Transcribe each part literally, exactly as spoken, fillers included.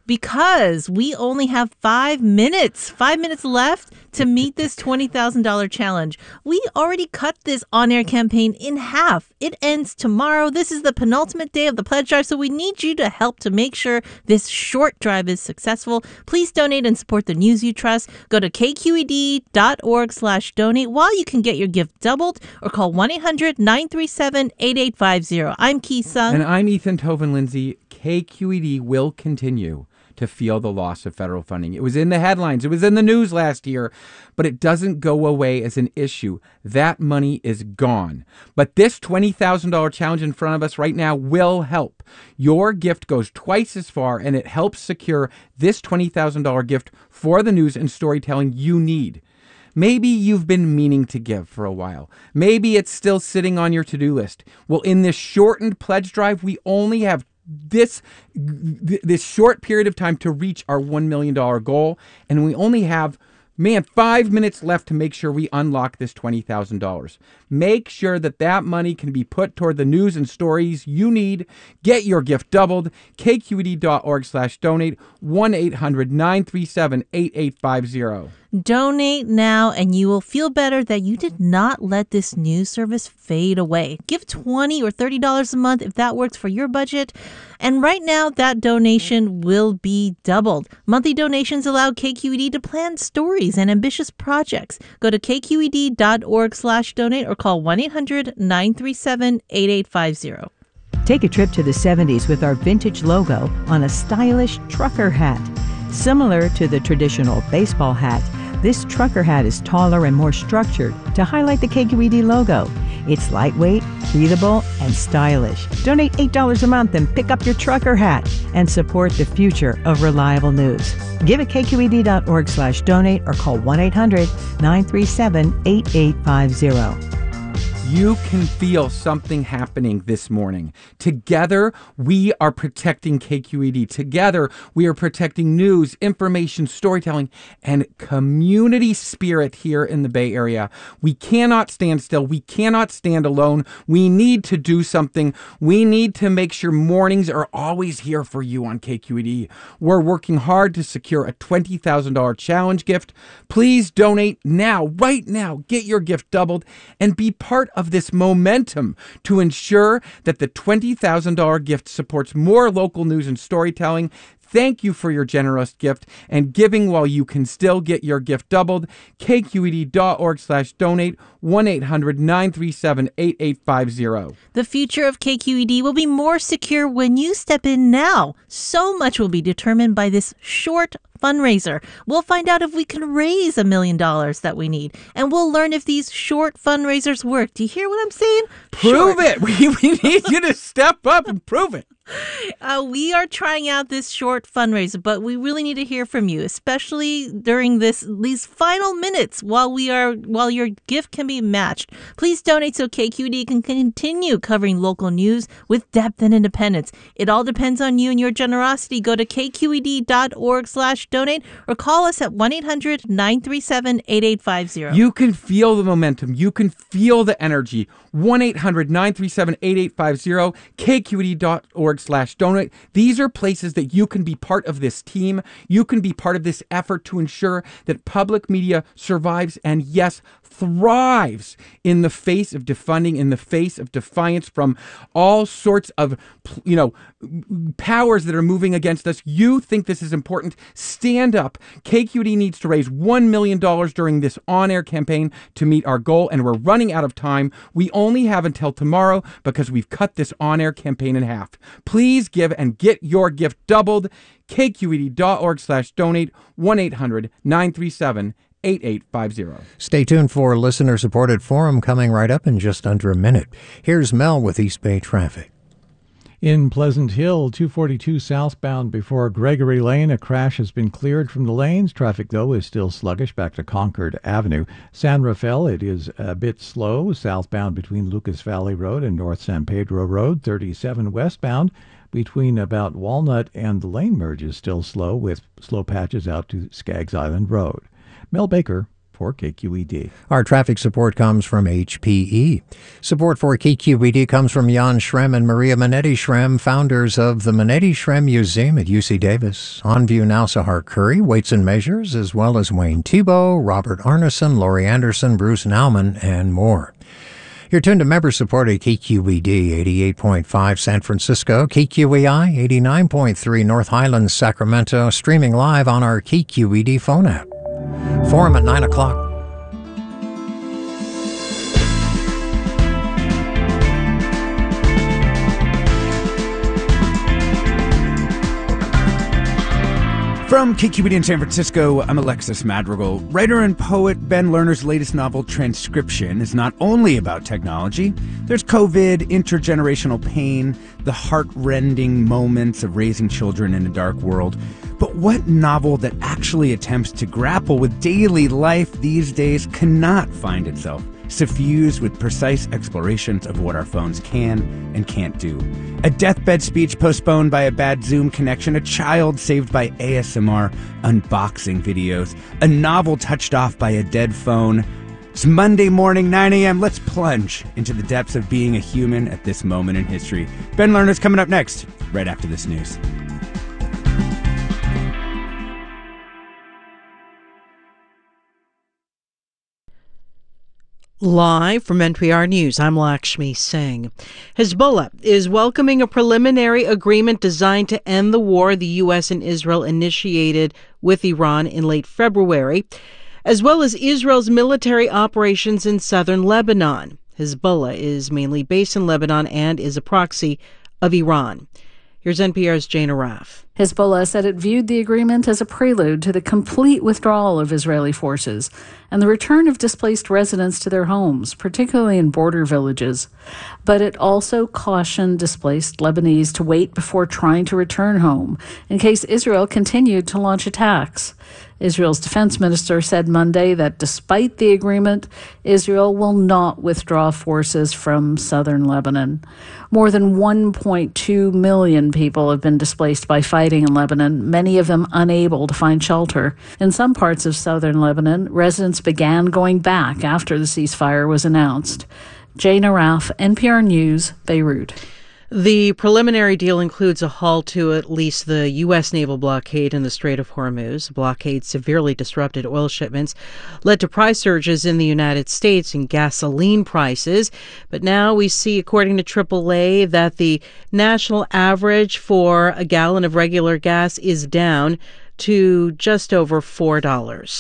Because we only have five minutes, five minutes left to meet this twenty thousand dollars challenge. We already cut this on-air campaign in half. It ends tomorrow. This is the penultimate day of the pledge drive, so we need you to help to make sure this short drive is successful. Please donate and support the news you trust. Go to kqed.org slash donate while you can get your gift doubled, or call one eight hundred nine three seven eight eight five zero. I'm Ki Sung. And I'm Ethan Toven-Lindsay. K Q E D will continue to feel the loss of federal funding. It was in the headlines. It was in the news last year, but it doesn't go away as an issue. That money is gone. But this twenty thousand dollars challenge in front of us right now will help. Your gift goes twice as far, and it helps secure this twenty thousand dollars gift for the news and storytelling you need. Maybe you've been meaning to give for a while. Maybe it's still sitting on your to-do list. Well, in this shortened pledge drive, we only have this this short period of time to reach our one million dollars goal, and we only have, man, five minutes left to make sure we unlock this twenty thousand dollars. Make sure that that money can be put toward the news and stories you need. Get your gift doubled. kqed.org slash donate, one eight hundred nine three seven eight eight five zero. Donate now, and you will feel better that you did not let this news service fade away. Give twenty dollars or thirty dollars a month if that works for your budget. And right now, that donation will be doubled. Monthly donations allow K Q E D to plan stories and ambitious projects. Go to kqed.org slash donate or call one eight hundred nine three seven eight eight five zero. Take a trip to the seventies with our vintage logo on a stylish trucker hat. Similar to the traditional baseball hat, this trucker hat is taller and more structured to highlight the K Q E D logo. It's lightweight, breathable, and stylish. Donate eight dollars a month and pick up your trucker hat and support the future of reliable news. Give at kqed.org slash donate or call one eight hundred nine three seven eight eight five zero. You can feel something happening this morning. Together, we are protecting K Q E D. Together, we are protecting news, information, storytelling, and community spirit here in the Bay Area. We cannot stand still. We cannot stand alone. We need to do something. We need to make sure mornings are always here for you on K Q E D. We're working hard to secure a twenty thousand dollars challenge gift. Please donate now, right now. Get your gift doubled and be part of this momentum to ensure that the twenty thousand dollars gift supports more local news and storytelling. Thank you for your generous gift and giving while you can still get your gift doubled. kqed.org slash donate, one eight hundred nine three seven eight eight five zero. The future of K Q E D will be more secure when you step in now. So much will be determined by this short fundraiser. We'll find out if we can raise a million dollars that we need. And we'll learn if these short fundraisers work. Do you hear what I'm saying? Prove Short. it. We, we need you to step up and prove it. Uh, we are trying out this short fundraiser, but we really need to hear from you, especially during this these final minutes while we are while your gift can be matched. Please donate so K Q E D can continue covering local news with depth and independence. It all depends on you and your generosity. Go to kqed.org slash donate or call us at one eight hundred nine three seven eight eight five zero. You can feel the momentum. You can feel the energy. one eight hundred nine three seven eight eight five zero, kqed.org slash donate. These are places that you can be part of this team. You can be part of this effort to ensure that public media survives and, yes, thrives in the face of defunding, in the face of defiance from all sorts of, you know, powers that are moving against us. You think this is important. Stand up. K Q E D needs to raise one million dollars during this on-air campaign to meet our goal, and we're running out of time. We only have until tomorrow because we've cut this on-air campaign in half. Please give and get your gift doubled. kqed.org slash donate, one eight hundred nine three seven eight eight five zero. Stay tuned for listener-supported forum coming right up in just under a minute. Here's Mel with East Bay traffic. In Pleasant Hill, two forty-two southbound before Gregory Lane, a crash has been cleared from the lanes. Traffic, though, is still sluggish back to Concord Avenue. San Rafael, it is a bit slow southbound between Lucas Valley Road and North San Pedro Road. thirty-seven westbound between about Walnut and the lane merge is still slow with slow patches out to Skaggs Island Road. Mel Baker for K Q E D. Our traffic support comes from H P E. Support for K Q E D comes from Jan Schrem and Maria Manetti Schrem, founders of the Manetti Schrem Museum at U C Davis. On view now, Sahar Curry, Weights and Measures, as well as Wayne Thibault, Robert Arneson, Laurie Anderson, Bruce Nauman, and more. You're tuned to member-supported K Q E D eighty-eight point five San Francisco, K Q E I eighty-nine point three North Highlands, Sacramento, streaming live on our K Q E D phone app. Forum at nine o'clock. From K Q E D in San Francisco, I'm Alexis Madrigal. Writer and poet Ben Lerner's latest novel, Transcription, is not only about technology. There's COVID, intergenerational pain, the heart-rending moments of raising children in a dark world. But what novel that actually attempts to grapple with daily life these days cannot find itself suffused with precise explorations of what our phones can and can't do? A deathbed speech postponed by a bad Zoom connection, a child saved by A S M R unboxing videos, a novel touched off by a dead phone. It's Monday morning, nine a.m. Let's plunge into the depths of being a human at this moment in history. Ben Lerner's coming up next, right after this news. Live from N P R News, I'm Lakshmi Singh. Hezbollah is welcoming a preliminary agreement designed to end the war the U S and Israel initiated with Iran in late February, as well as Israel's military operations in southern Lebanon. Hezbollah is mainly based in Lebanon and is a proxy of Iran. Here's N P R's Jane Araf. Hezbollah said it viewed the agreement as a prelude to the complete withdrawal of Israeli forces and the return of displaced residents to their homes, particularly in border villages. But it also cautioned displaced Lebanese to wait before trying to return home in case Israel continued to launch attacks. Israel's defense minister said Monday that despite the agreement, Israel will not withdraw forces from southern Lebanon. More than one point two million people have been displaced by fighting in Lebanon, many of them unable to find shelter. In some parts of southern Lebanon, residents began going back after the ceasefire was announced. Jane Araf, N P R News, Beirut. The preliminary deal includes a halt to at least the U S naval blockade in the Strait of Hormuz. The blockade severely disrupted oil shipments, led to price surges in the United States and gasoline prices. But now we see, according to triple A, that the national average for a gallon of regular gas is down to just over four dollars.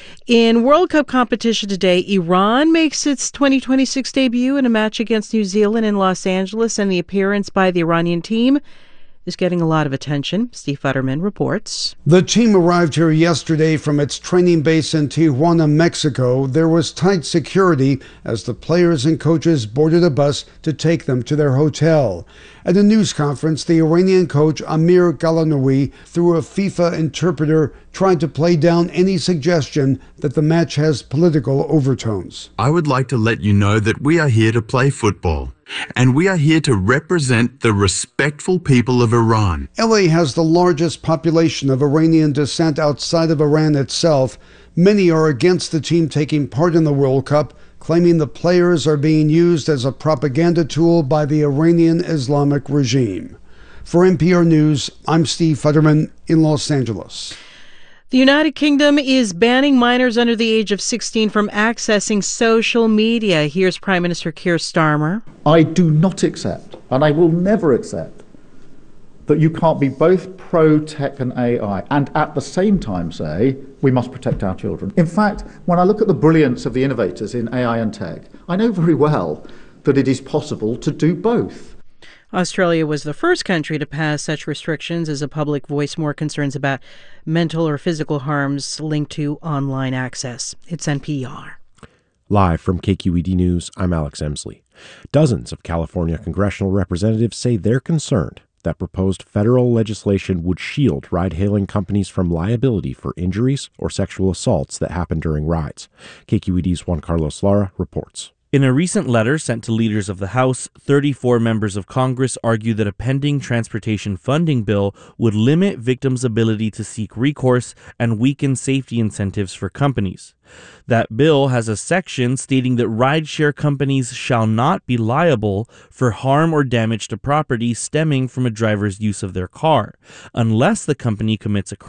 In World Cup competition today, Iran makes its twenty twenty-six debut in a match against New Zealand in Los Angeles, and the appearance by the Iranian team is getting a lot of attention. Steve Futterman reports. The team arrived here yesterday from its training base in Tijuana, Mexico. There was tight security as the players and coaches boarded a bus to take them to their hotel. At a news conference, the Iranian coach Amir Galanoui, through a FIFA interpreter, tried to play down any suggestion that the match has political overtones. I would like to let you know that we are here to play football, and we are here to represent the respectful people of Iran. L A has the largest population of Iranian descent outside of Iran itself. Many are against the team taking part in the World Cup, claiming the players are being used as a propaganda tool by the Iranian Islamic regime. For N P R News, I'm Steve Futterman in Los Angeles. The United Kingdom is banning minors under the age of sixteen from accessing social media. Here's Prime Minister Keir Starmer. I do not accept, and I will never accept, that you can't be both pro-tech and A I and at the same time say we must protect our children. In fact, when I look at the brilliance of the innovators in A I and tech, I know very well that it is possible to do both. Australia was the first country to pass such restrictions as a public voiced more concerns about mental or physical harms linked to online access. It's N P R. Live from K Q E D News, I'm Alex Emsley. Dozens of California congressional representatives say they're concerned that proposed federal legislation would shield ride-hailing companies from liability for injuries or sexual assaults that happen during rides. K Q E D's Juan Carlos Lara reports. In a recent letter sent to leaders of the House, thirty-four members of Congress argue that a pending transportation funding bill would limit victims' ability to seek recourse and weaken safety incentives for companies. That bill has a section stating that rideshare companies shall not be liable for harm or damage to property stemming from a driver's use of their car, unless the company commits a crime